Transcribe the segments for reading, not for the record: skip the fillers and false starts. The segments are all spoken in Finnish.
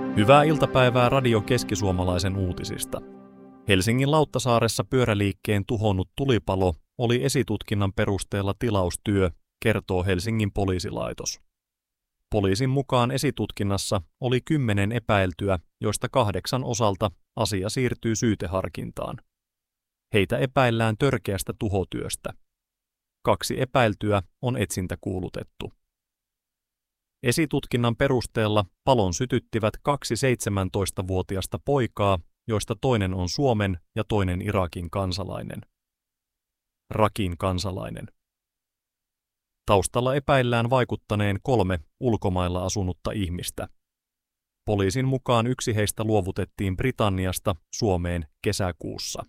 Hyvää iltapäivää Radio Keski-Suomalaisen uutisista. Helsingin Lauttasaaressa pyöräliikkeen tuhonnut tulipalo oli esitutkinnan perusteella tilaustyö, kertoo Helsingin poliisilaitos. Poliisin mukaan esitutkinnassa oli 10 epäiltyä, joista 8 osalta asia siirtyy syyteharkintaan. Heitä epäillään törkeästä tuhotyöstä. 2 epäiltyä on etsintäkuulutettu. Esitutkinnan perusteella palon sytyttivät 2 17-vuotiasta poikaa, joista toinen on Suomen ja toinen Irakin kansalainen. Rakin kansalainen. Taustalla epäillään vaikuttaneen 3 ulkomailla asunutta ihmistä. Poliisin mukaan yksi heistä luovutettiin Britanniasta Suomeen kesäkuussa.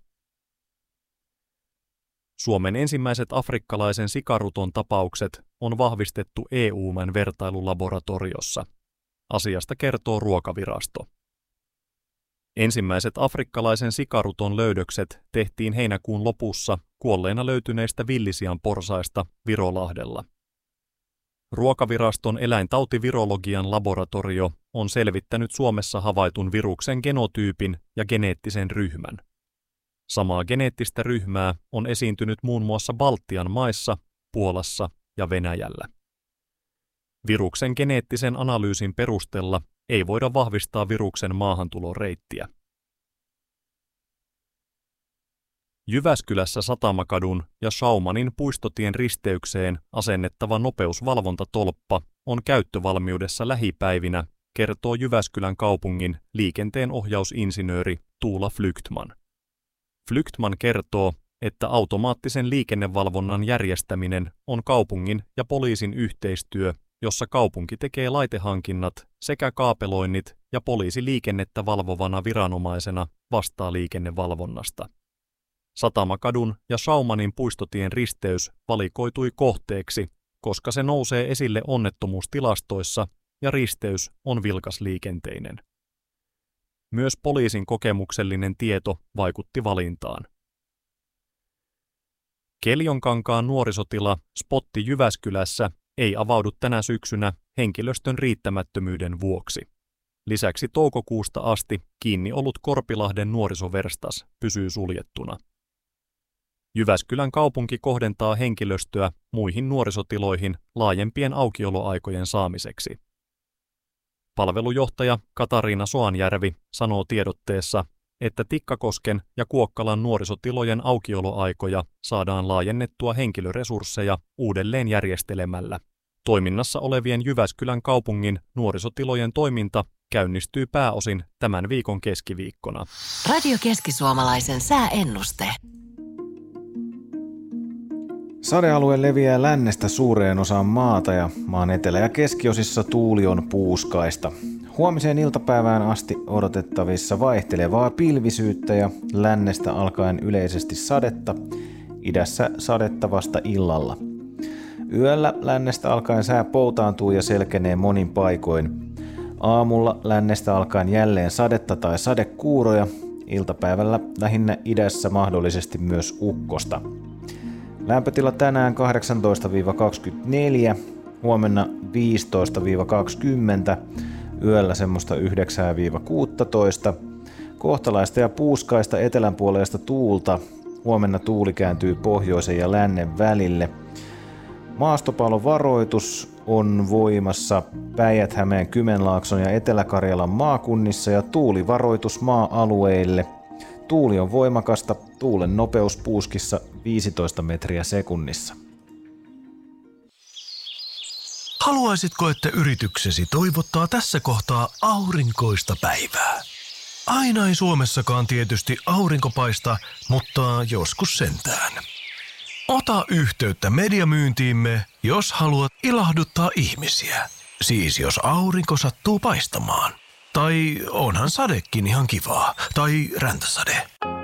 Suomen ensimmäiset afrikkalaisen sikaruton tapaukset on vahvistettu EU:n vertailulaboratoriossa. Asiasta kertoo Ruokavirasto. Ensimmäiset afrikkalaisen sikaruton löydökset tehtiin heinäkuun lopussa kuolleena löytyneistä villisian porsaista Virolahdella. Ruokaviraston eläintautivirologian laboratorio on selvittänyt Suomessa havaitun viruksen genotyypin ja geneettisen ryhmän. Samaa geneettistä ryhmää on esiintynyt muun muassa Baltian maissa, Puolassa ja Venäjällä. Viruksen geneettisen analyysin perusteella ei voida vahvistaa viruksen maahantuloreittiä. Jyväskylässä Satamakadun ja Schaumanin puistotien risteykseen asennettava nopeusvalvontatolppa on käyttövalmiudessa lähipäivinä, kertoo Jyväskylän kaupungin liikenteenohjausinsinööri Tuula Flygtman. Flygtman kertoo, että automaattisen liikennevalvonnan järjestäminen on kaupungin ja poliisin yhteistyö, jossa kaupunki tekee laitehankinnat sekä kaapeloinnit ja poliisi liikennettä valvovana viranomaisena vastaa liikennevalvonnasta. Satamakadun ja Schaumanin puistotien risteys valikoitui kohteeksi, koska se nousee esille onnettomuustilastoissa ja risteys on vilkasliikenteinen. Myös poliisin kokemuksellinen tieto vaikutti valintaan. Keljonkankaan nuorisotila Spotti Jyväskylässä ei avaudu tänä syksynä henkilöstön riittämättömyyden vuoksi. Lisäksi toukokuusta asti kiinni ollut Korpilahden nuorisoverstas pysyy suljettuna. Jyväskylän kaupunki kohdentaa henkilöstöä muihin nuorisotiloihin laajempien aukioloaikojen saamiseksi. Palvelujohtaja Katariina Soanjärvi sanoo tiedotteessa, että Tikkakosken ja Kuokkalan nuorisotilojen aukioloaikoja saadaan laajennettua henkilöresursseja uudelleen järjestelemällä. Toiminnassa olevien Jyväskylän kaupungin nuorisotilojen toiminta käynnistyy pääosin tämän viikon keskiviikkona. Radio Keski-Suomalaisen sääennuste. Sadealue leviää lännestä suureen osaan maata ja maan etelä- ja keskiosissa tuuli on puuskaista. Huomiseen iltapäivään asti odotettavissa vaihtelevaa pilvisyyttä ja lännestä alkaen yleisesti sadetta, idässä sadetta vasta illalla. Yöllä lännestä alkaen sää poutaantuu ja selkenee monin paikoin. Aamulla lännestä alkaen jälleen sadetta tai sadekuuroja, iltapäivällä lähinnä idässä mahdollisesti myös ukkosta. Lämpötila tänään 18-24, huomenna 15-20, yöllä semmoista 9-16, kohtalaista ja puuskaista etelänpuoleista tuulta, huomenna tuuli kääntyy pohjoisen ja lännen välille. Maastopalovaroitus on voimassa Päijät-Hämeen, Kymenlaakson ja Etelä-Karjalan maakunnissa ja tuulivaroitus maa-alueille. Tuuli on voimakasta, tuulen nopeus puuskissa 15 metriä sekunnissa. Haluaisitko, että yrityksesi toivottaa tässä kohtaa aurinkoista päivää? Aina ei Suomessakaan tietysti aurinko paista, mutta joskus sentään. Ota yhteyttä mediamyyntiimme, jos haluat ilahduttaa ihmisiä. Siis jos aurinko sattuu paistamaan. Tai onhan sadekin ihan kivaa. Tai räntäsade.